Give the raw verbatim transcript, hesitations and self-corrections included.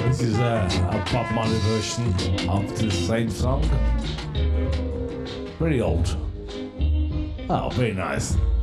This is a, a Bob Marley version of the same song. Pretty old. Oh, very nice.